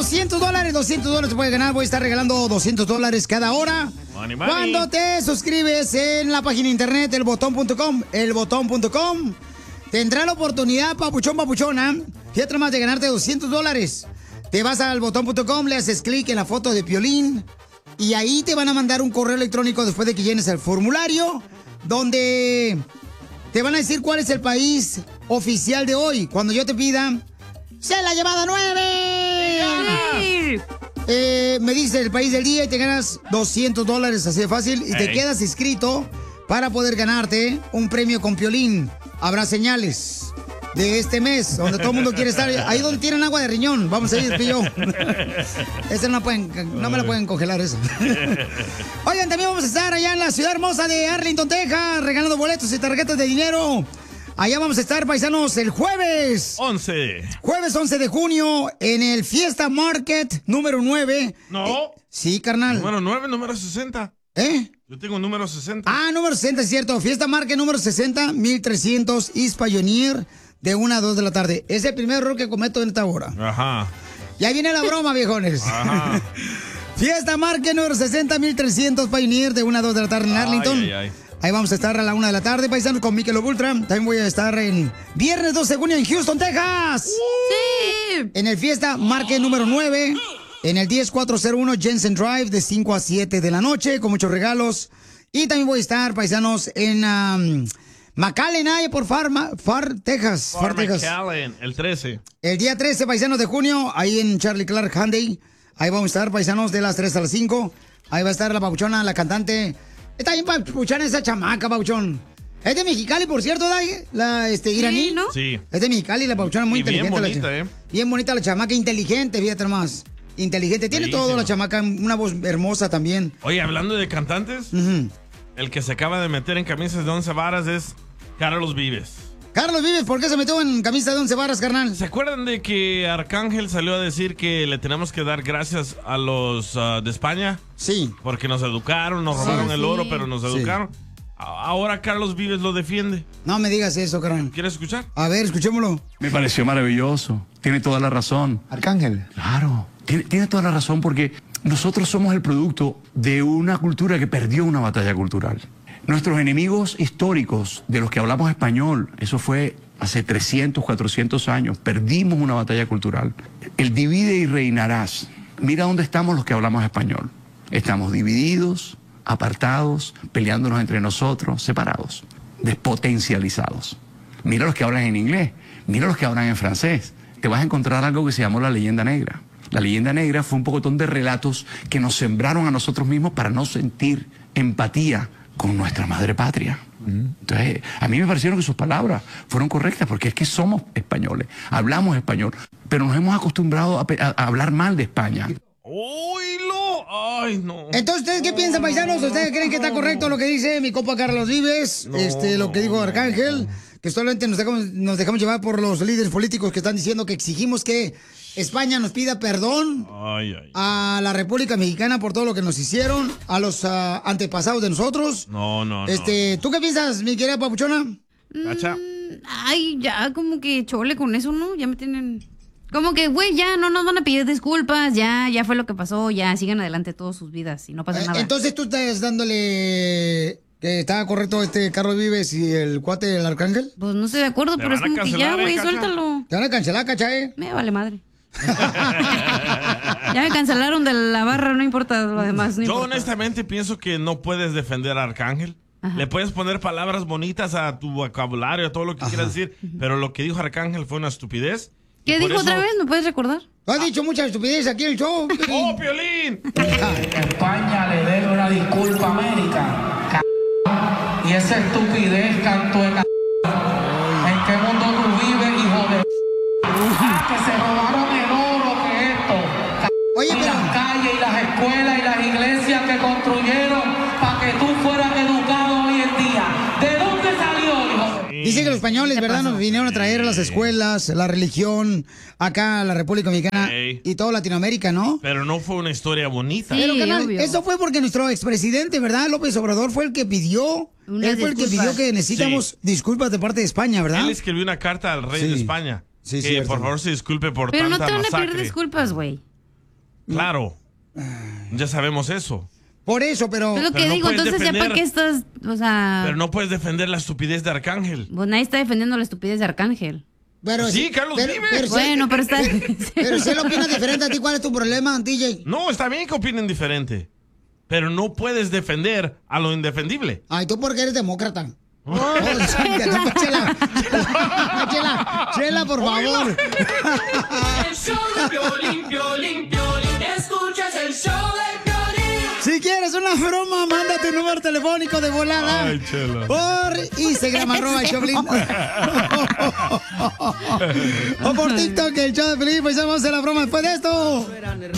$200 te puede ganar. Voy a estar regalando $200 cada hora. Money, money. Cuando te suscribes en la página de internet, elbotón.com, elbotón.com, tendrá la oportunidad, papuchón, papuchona, fíjate más, de ganarte $200. Te vas al botón.com, le haces clic en la foto de Piolín y ahí te van a mandar un correo electrónico después de que llenes el formulario, donde te van a decir cuál es el país oficial de hoy. Cuando yo te pida, ¡se la llevada 9! Me dice el país del día y te ganas $200, así de fácil, y te quedas inscrito para poder ganarte un premio con Piolín. Habrá señales de este mes, donde todo el mundo quiere estar. Ahí donde tienen agua de riñón. Vamos a ir, pillo. Esa no me la pueden congelar, eso. Oigan, también vamos a estar allá en la ciudad hermosa de Arlington, Texas, regalando boletos y tarjetas de dinero. Allá vamos a estar, paisanos, el jueves 11. Jueves 11 de junio en el Fiesta Market número 9. No. Sí, carnal. Número 9, número 60. Yo tengo número 60. Ah, número 60, es cierto. Fiesta Market número 60, 1300 East Pioneer, de 1 a 2 de la tarde. Es el primer error que cometo en esta hora. Ajá. Ya viene la broma, viejones. Ajá. Fiesta Market número 60, 1300 Pioneer, de 1 a 2 de la tarde en Arlington. Ay. Ahí vamos a estar a la 1 de la tarde, paisanos, con Michelob Ultra. También voy a estar en viernes 12 de junio en Houston, Texas. ¡Sí! En el Fiesta Market número 9, en el 10401 Jensen Drive, de 5 a 7 de la noche, con muchos regalos. Y también voy a estar, paisanos, en McAllen, por Far, Texas. Far, Texas. McAllen, el 13. El día 13, paisanos, de junio, ahí en Charlie Clark Hyundai. Ahí vamos a estar, paisanos, de las 3 a las 5. Ahí va a estar la papuchona, la cantante. Está bien papuchona esa chamaca, papuchón. Es de Mexicali, por cierto, la iraní. ¿no? Sí. Es de Mexicali, la papuchona, muy Y bien inteligente. bonita, Bien bonita la chamaca, inteligente, fíjate nomás. Inteligente, tiene todo la chamaca, una voz hermosa también. Oye, hablando de cantantes, el que se acaba de meter en camisas de 11 varas es Carlos Vives. Carlos Vives, ¿por qué se metió en camisa de 11 varas, carnal? ¿Se acuerdan de que Arcángel salió a decir que le tenemos que dar gracias a los de España? Sí. Porque nos educaron, nos robaron el oro, pero nos educaron. Ahora Carlos Vives lo defiende. No me digas eso, carnal. ¿Quieres escuchar? A ver, escuchémoslo. Me pareció maravilloso. Tiene toda la razón. Arcángel. Claro. Tiene toda la razón porque nosotros somos el producto de una cultura que perdió una batalla cultural. Nuestros enemigos históricos, de los que hablamos español, eso fue hace 300, 400 años, perdimos una batalla cultural. El divide y reinarás. Mira dónde estamos los que hablamos español. Estamos divididos, apartados, peleándonos entre nosotros, separados, despotencializados. Mira los que hablan en inglés, mira los que hablan en francés. Te vas a encontrar algo que se llamó la leyenda negra. La leyenda negra fue un pocotón de relatos que nos sembraron a nosotros mismos para no sentir empatía con nuestra madre patria. Entonces, a mí me parecieron que sus palabras fueron correctas, porque es que somos españoles, hablamos español, pero nos hemos acostumbrado a hablar mal de España. ¡Oílo! ¡Ay, no! Entonces, ¿ustedes qué piensan, paisanos? ¿Ustedes creen que está correcto lo que dice mi compa Carlos Vives? Lo que dijo Arcángel, que solamente nos dejamos llevar por los líderes políticos que están diciendo que exigimos que España nos pida perdón a la República Mexicana por todo lo que nos hicieron, a los antepasados de nosotros. No. ¿Tú qué piensas, mi querida papuchona? Cacha. Ay, ya como que chole con eso, ¿no? Ya me tienen... Como que, güey, ya no nos van a pedir disculpas, ya fue lo que pasó, ya sigan adelante todas sus vidas y no pasa nada. Entonces tú estás dándole que estaba correcto Carlos Vives y el cuate del Arcángel. Pues no estoy de acuerdo, pero es como que ya, güey, suéltalo. Te van a cancelar, cacha, Me vale madre. Ya me cancelaron de la barra, no importa lo demás. Yo honestamente pienso que no puedes defender a Arcángel. Ajá. Le puedes poner palabras bonitas a tu vocabulario, a todo lo que quieras decir, pero lo que dijo Arcángel fue una estupidez. ¿Qué dijo otra vez? ¿Me puedes recordar? Has dicho mucha estupidez aquí en el show. ¡Oh, Piolín! España le debe una disculpa a América. Y esa estupidez, canto de ¿en qué mundo tú vives, hijo de que se robaron el oro que esto? Oye, y las calles y las escuelas y las iglesias que construyeron para que tú fueras educado hoy en día. ¿De dónde salió, hijo? Dice que los españoles, ¿verdad? Nos vinieron a traer las escuelas, la religión, acá a la República Mexicana y toda Latinoamérica, ¿no? Pero no fue una historia bonita. Pero, carnal, eso fue porque nuestro expresidente, ¿verdad? López Obrador fue el que pidió. Él fue el que pidió que necesitamos disculpas de parte de España, ¿verdad? Él escribió una carta al rey de España. Sí, que por favor se disculpe por pero tanta masacre. Pero no te van a pedir disculpas, güey. Claro. Ya sabemos eso. Por eso, pero... Es lo que Pero no digo, puedes entonces ya defender- para qué estás, o sea... Pero no puedes defender la estupidez de Arcángel. Pues nadie está defendiendo la estupidez de Arcángel. Pero Sí, Carlos vive. Bueno, pero está... Pero si él opina diferente a ti, ¿cuál es tu problema, DJ? No, está bien que opinen diferente. Pero no puedes defender a lo indefendible. Ay, tú porque eres demócrata. Chela, por favor. El show de Piolín, Piolín, Piolín. Escuchas el show de Piolín. Si quieres una broma, manda tu número telefónico de volada. Ay, Chela. Por Instagram, @Choplin. O por TikTok, el show de Piolín. Pues vamos a hacer la broma después de esto.